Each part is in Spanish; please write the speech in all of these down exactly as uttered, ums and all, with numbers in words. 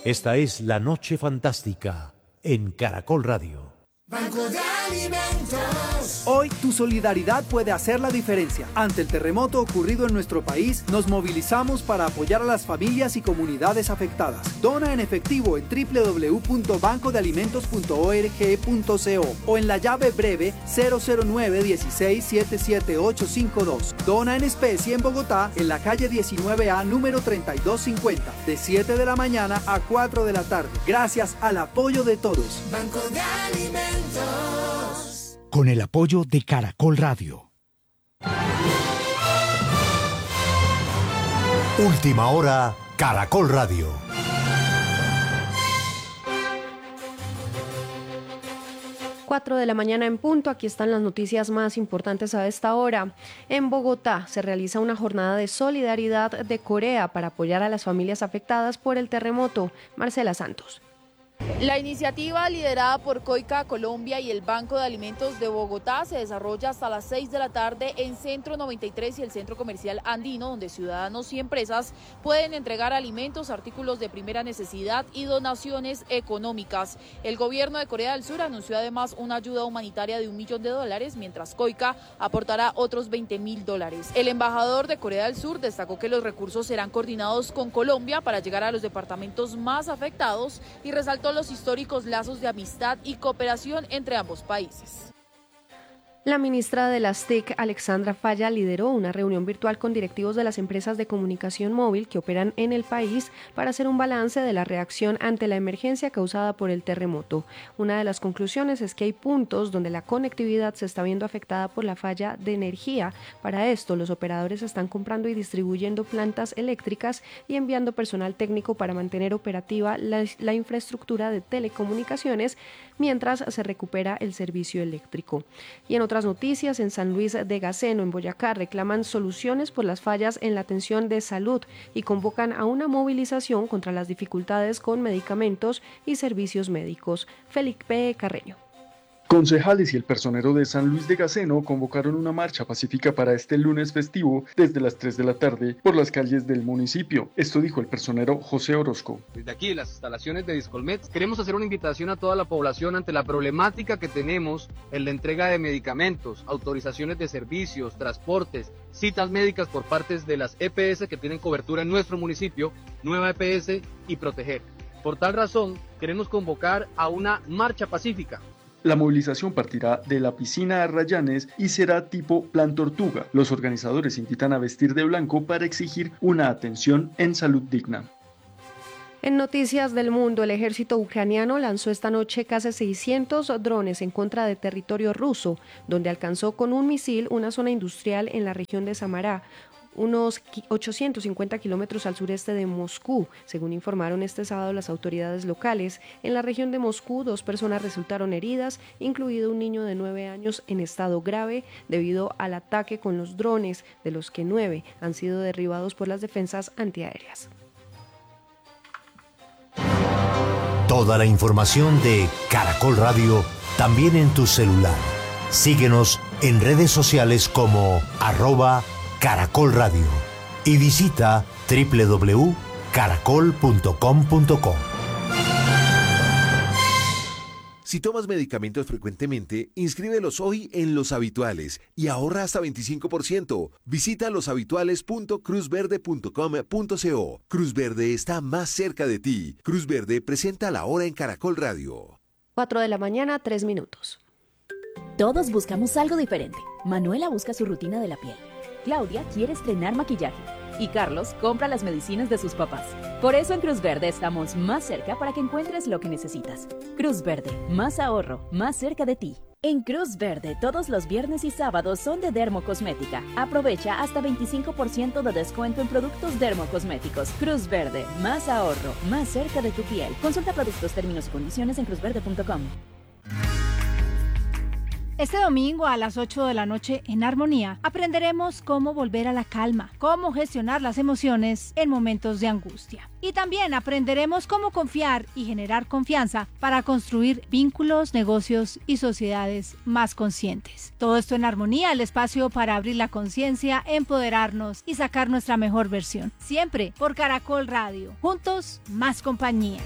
Esta es La Noche Fantástica en Caracol Radio. Banco de Alimentos. Hoy tu solidaridad puede hacer la diferencia. Ante el terremoto ocurrido en nuestro país, nos movilizamos para apoyar a las familias y comunidades afectadas. Dona en efectivo en doble u doble u doble u punto banco de alimentos punto org punto co o en la llave breve cero cero nueve uno seis siete siete ocho cinco dos. Dona en especie en Bogotá, en la calle diecinueve A, número treinta y dos cincuenta, de siete de la mañana a cuatro de la tarde. Gracias al apoyo de todos. Banco de Alimentos. Con el apoyo de Caracol Radio. Última hora, Caracol Radio. cuatro de la mañana en punto, aquí están las noticias más importantes a esta hora. En Bogotá se realiza una jornada de solidaridad de Corea para apoyar a las familias afectadas por el terremoto. Marcela Santos. La iniciativa, liderada por Coica Colombia y el Banco de Alimentos de Bogotá, se desarrolla hasta las seis de la tarde en Centro noventa y tres y el Centro Comercial Andino, donde ciudadanos y empresas pueden entregar alimentos, artículos de primera necesidad y donaciones económicas. El gobierno de Corea del Sur anunció además una ayuda humanitaria de un millón de dólares, mientras Coica aportará otros veinte mil dólares. El embajador de Corea del Sur destacó que los recursos serán coordinados con Colombia para llegar a los departamentos más afectados y resaltó los históricos lazos de amistad y cooperación entre ambos países. La ministra de las T I C, Alexandra Falla, lideró una reunión virtual con directivos de las empresas de comunicación móvil que operan en el país para hacer un balance de la reacción ante la emergencia causada por el terremoto. Una de las conclusiones es que hay puntos donde la conectividad se está viendo afectada por la falla de energía. Para esto, los operadores están comprando y distribuyendo plantas eléctricas y enviando personal técnico para mantener operativa la, la infraestructura de telecomunicaciones mientras se recupera el servicio eléctrico. Y en otras noticias, en San Luis de Gaceno, en Boyacá, reclaman soluciones por las fallas en la atención de salud y convocan a una movilización contra las dificultades con medicamentos y servicios médicos. Felipe Carreño. Concejales y el personero de San Luis de Gaceno convocaron una marcha pacífica para este lunes festivo desde las tres de la tarde por las calles del municipio. Esto dijo el personero José Orozco. Desde aquí, las instalaciones de Discolmet, queremos hacer una invitación a toda la población ante la problemática que tenemos en la entrega de medicamentos, autorizaciones de servicios, transportes, citas médicas por parte de las E P S que tienen cobertura en nuestro municipio, Nueva E P S y Proteger. Por tal razón, queremos convocar a una marcha pacífica. La movilización partirá de la piscina Arrayanes y será tipo plan tortuga. Los organizadores invitan a vestir de blanco para exigir una atención en salud digna. En noticias del mundo, el ejército ucraniano lanzó esta noche casi seiscientos drones en contra de territorio ruso, donde alcanzó con un misil una zona industrial en la región de Samara, unos ochocientos cincuenta kilómetros al sureste de Moscú, según informaron este sábado las autoridades locales. En la región de Moscú, dos personas resultaron heridas, incluido un niño de nueve años en estado grave debido al ataque con los drones, de los que nueve han sido derribados por las defensas antiaéreas. Toda la información de Caracol Radio también en tu celular. Síguenos en redes sociales como arroba Caracol Radio y visita doble u doble u doble u punto caracol punto com punto co. Si tomas medicamentos frecuentemente, inscríbelos hoy en Los Habituales y ahorra hasta veinticinco por ciento. Visita los habituales punto cruz verde punto com punto co. Cruz Verde está más cerca de ti. Cruz Verde presenta la hora en Caracol Radio. cuatro de la mañana, tres minutos. Todos buscamos algo diferente. Manuela busca su rutina de la piel. Claudia quiere estrenar maquillaje y Carlos compra las medicinas de sus papás. Por eso en Cruz Verde estamos más cerca para que encuentres lo que necesitas. Cruz Verde, más ahorro, más cerca de ti. En Cruz Verde, todos los viernes y sábados son de Dermocosmética. Aprovecha hasta veinticinco por ciento de descuento en productos dermocosméticos. Cruz Verde, más ahorro, más cerca de tu piel. Consulta productos, términos y condiciones en cruz verde punto com. Este domingo a las ocho de la noche en Armonía aprenderemos cómo volver a la calma, cómo gestionar las emociones en momentos de angustia. Y también aprenderemos cómo confiar y generar confianza para construir vínculos, negocios y sociedades más conscientes. Todo esto en Armonía, el espacio para abrir la conciencia, empoderarnos y sacar nuestra mejor versión. Siempre por Caracol Radio. Juntos, más compañía.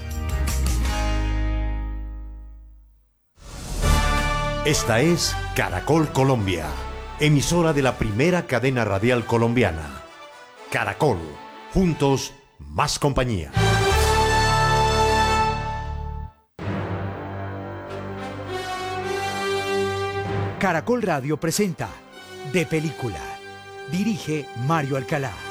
Esta es Caracol Colombia, emisora de la primera cadena radial colombiana. Caracol, juntos, más compañía. Caracol Radio presenta De Película. Dirige Mario Alcalá.